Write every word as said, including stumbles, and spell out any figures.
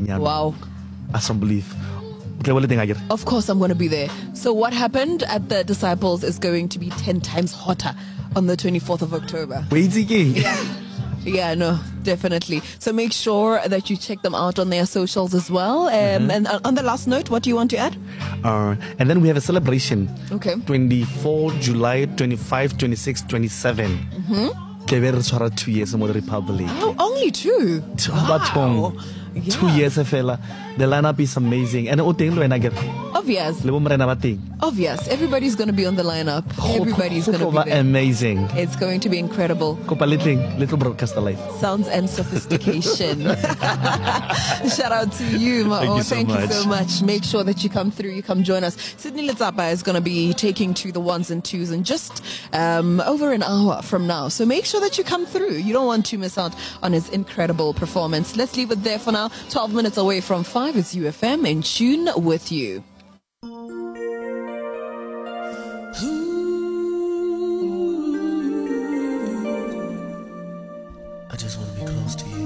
Wow. I don't believe. Okay, what do you think? Of course I'm going to be there. So what happened at the Disciples is going to be ten times hotter on the twenty-fourth of October. Wait again. Yeah. Yeah, no, definitely. So make sure that you check them out on their socials as well. Um, mm-hmm. And on the last note, what do you want to add? Uh, and then we have a celebration. Okay. twenty-fourth July, twenty-fifth, twenty-sixth, twenty-seventh. Mm-hmm. Two years in the Republic. Oh, only two? Wow. Yeah. Two years fela. The lineup is amazing. And obvious. Obvious. Everybody's going to be on the lineup. Everybody's going to be there. Amazing. It's going to be incredible. Little, little broadcaster life. Sounds and sophistication. Shout out to you, Ma'o. Thank you so Thank much. you so much. Make sure that you come through. You come join us. Sydney Letsapa is going to be taking to the ones and twos in just um, over an hour from now. So make sure that you come through. You don't want to miss out on his incredible performance. Let's leave it there for now. twelve minutes away from five is U F M in tune with you. I just want to be close to you.